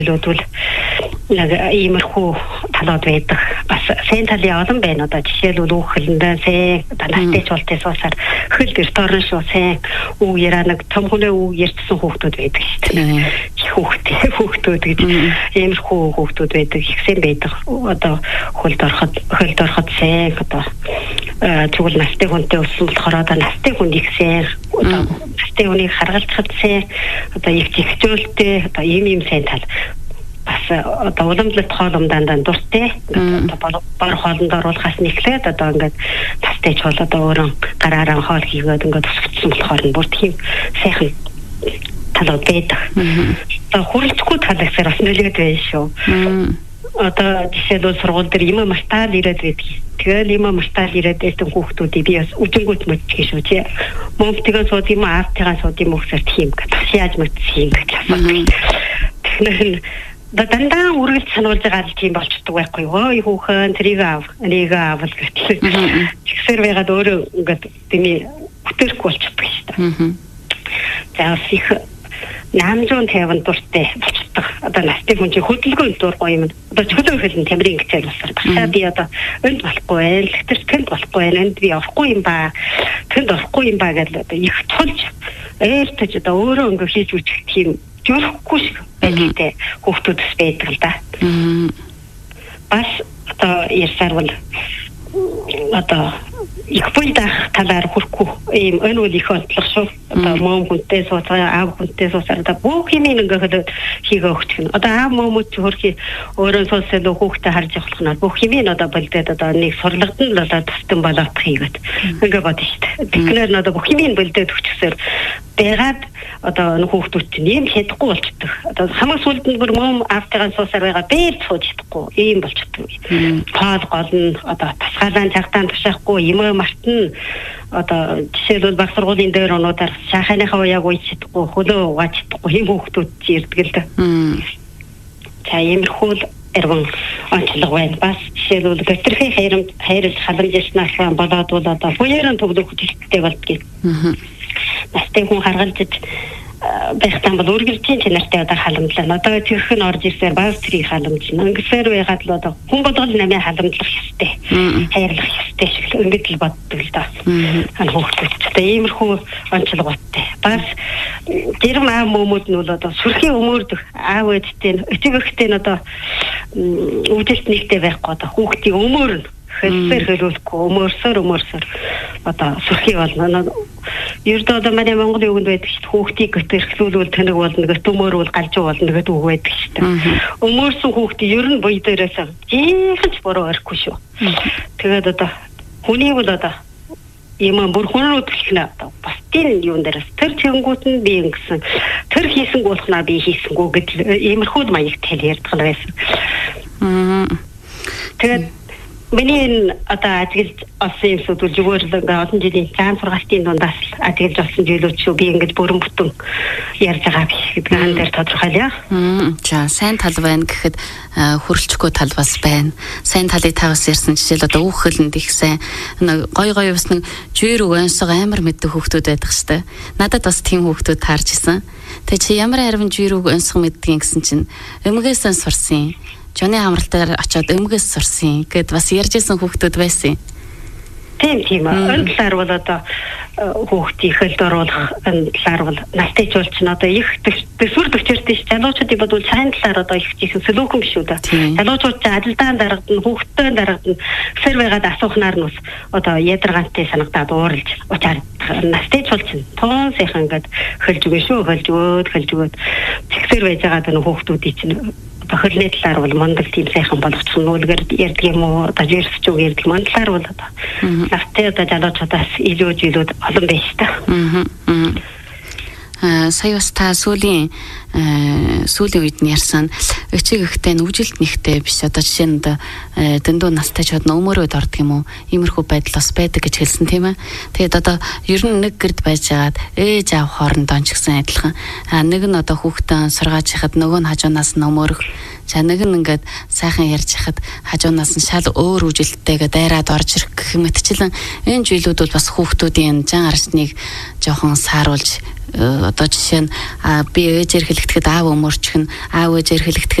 Лүүдвэл нэг иймэрхүү талууд байдаг. Бас сайн талын олон байна. Одоо жишээлбэл хүүхэлэндээ сайн настай чуултын суусаар хөл дэрторн шүү сайн үг яраа нэг том хүнээ үг ярьсан хүүхдүүд байдаг шүү дээ. Хүүхдүүд гэж иймэрхүү хүүхдүүд байдаг. Ихсэн байдаг. Одоо хөлд ороход сайн одоо чугал настай хүнтэй өссөн болохоор одоо настай хүн ихсэн одоо настай хүнийг харгалзахад сайн одоо их зэгцүүлтэй одоо ийм сайн тал бас одоо уламжлалт хооломдоо дуртай одоо бар хоолнд оруулахаас нэхлээд одоо ингээд настай ч бол одоо өөрөө гараараа хоол хийгээд ингээд тусгацсан болохоор бүр тийм сайхан талууд байдаг. Одоо хүрэлцэхгүй тал гэсээр бас нөлөөд байна шүү. Одоо жишээлбэл сургууль дээр юм мартаал ирээд байдаг. Тэгэл юм мартаал ирээд байсан хүүхдүүдийг би бас үжингүүт мэдчих шүү чи. Мөнхтгөө сууд юм аавтайгаа сууд юм өгсөөр тийм гэж яаж мэдчих юм гэж асуух. Тэгэхээр дандаа үргэлж сануулж байгаа л тийм болчдөг байхгүй юу? Ой хүүхэн тэрийг аав, энийг аав гэж. Тэгсэр байгаад өөрөө ингээд тэний бүтэрхгүй болчихдог шүү дээ. За их 850 дуртай болчихдог. Одоо настай хүн чинь хөдөлгөөн дургүй юм. Одоо чөлөө хөлн тамирын хичээл болсоор багсаа би одоо энд болохгүй байл, тэр тэнд болохгүй байл, энд би орохгүй юм ба. Тэнд орохгүй юм ба гэж одоо их тулж ээртэж одоо өөрөө ингээ хийж үчих тийм журахгүй шиг байдаг хүүхдүүдс байдаг л да. Бас одоо ярьсаар бол одоо их бүлдах талаар хүрхгүй ийм өнөөл их онцлог шүү. Одоо мөн хүнтэй сууцгаа аав хүнтэй суусаар одоо бүх юм ингээд хийгээ өгчих нь. Одоо аав мөмөд хөрхи өөрөө суусаад хүүхдээ харж явах нь бүх юм одоо болдод одоо нэг сурлагдсан л одоо тустан болоод хийгээд ингээд бодсон шүү дээ. Тэгэхээр одоо бүх юм болдод өгчихсээр байгаад одоо хүүхдүүд чинь юм хийдэггүй болчихдог. Одоо хамаг сүлд нь бүр мөм аавтайгаа суусаар байгаа бээр сууж чадахгүй ийм болчихдог. Хоол гол нь одоо тасгаалan цагтаан тушаахгүй юм мартна. Одоо жишээлбэл баг сургуулийн дээр онуудаар шаханыхаа уяаг ууж чадахгүй хөлөө угааж чадахгүй хэм хүүхдүүд ирдэг л дээ. За иймэрхүү эргэн онцлог байна. Бас жишээлбэл götөрхийн хайрлж халамжлснаас болоод бол одоо буяаран төгөлөх хүчтэй болдгийг. Настай хүн харгалзаж байхтан бол үргэлжлэн чанартай одоо халамжлаа. Одоо тэрх нь орж ирсээр баг тэрийг халамжлана. Ингэсээр байгаад л одоо хүн болгол намайг халамжлах ёстой. Хайрлах ёстой шиг ингэж л боддог л да. Хүүхдүүдтэй иймэрхүү онцлоготой. Бас гэрм аав мөмөд нь бол одоо сүрхийн өмөрдөх аав ээжтэй өчиг өгтэй нь одоо үжилт нэгтэй байхгүй одоо хүүхдийн өмөр нь хэлсээр хэлүүлэхгүй өмөрсөр одоо сүрхий болно. Ердөө одоо манай Монголын үгэнд байдаг шүү дээ. Хүүхдийг гэтэрхлүүлвэл тэнэг болно, төмөрвөл галжуу болно гэдэг үг байдаг шүү дээ. Өмөрсөн хүүхдийн ер нь буй дээрээс жинхэнэ буруу орохгүй шүү. Тэгээд одоо хүний бол одоо юм бүр хүнрүү төлхнө бас тийм юун дээрээс тэр чингүүт нь би ингэсэн тэр хийсэн гуулхнаа би хийсэнгүү гэдэг иймэрхүү маяг тэл ярьдаг л байсан. Тэгээд миний одоо ажиглаж олсон юмсууд бол зүгээр л ингээ олон жилийн цаан сургалтын дундаас ажиглаж олсон зүйлүүд шүү. Би ингэж бүрэн бүтэн ярьж байгаа биш гэдэг ан дээр тодорхойлъя. За сайн тал байна гэхэд хөрөлчгүй тал бас байна. Сайн талыг таваас ярьсан жишээл одоо хүүхэлэнд их сайн гой бас нэг жир өгөнсөг амар мэддэг хүүхдүүд байдаг штэ. Надад бас тийм хүүхдүүд таарч исэн. Тэгээ чи ямар харин жир өгөнсөг мэддэг гэсэн чинь өмгөөс сурсан. Жоны хамралтаар очиод өмгөөс сурсан гэд бас ярьж исэн хүүхдүүд байсан. Тийм энэ талаар бол одоо хүүхдийн хөлд оруулах энэ талаар бол настай жуулч нь одоо их төсвөр төвчөртэй залуучуудын бодвол сайн талаар одоо их жихэн сөлөөхөн шүү дээ. Залуучууд ажилдаан дарагдана, хүүхдтэй дарагдана. Сэр байгаад асуухнаар нь одоо ядаргаантай санагдаад ууралж учаар настай жуулч нь тоон сайхан ингээд хөлж өгөө шүү, хөлж өгөөд тэгсэр байж байгаа энэ хүүхдүүдийн чинь хөлний талаар бол мундаг тийм сайхан болгочих нь үлгэр ярьдаг юм уу одоо жирсч үг ярьдаг юм талаар бол одоо настай одоо залуучуудаас илүү олон байж та. Сая бас та сүүлийн үед нь ярьсан өчиг ихтэй нүжилт нэгтэй биш одоо жишээ нь дэндүү настай ч одно өмөрөөд ордог юм уу иймэрхүү байдал бас байдаг гэж хэлсэн тийм ээ. Тэгээд одоо ер нь нэг гэрд байж байгаад ээж аав хоорондоо ч гэсэн адилхан нэг нь одоо хүүхдэн сургааж яхад нөгөө нь хажуунаас нь өмөрөх За нэг нь ингээд сайхан ярьж хахад хажуунаас нь шал өөр үжилттэйгээ дайраад орж ирэх гэх мэтчлэн энэ зүйлүүд бол бас хүүхдүүдийн жан арчныг жоохон сааруулж одоо жишээ нь би ээжээр хэлэхэд аав өмөрчих нь аав ээжээр хэлэхэд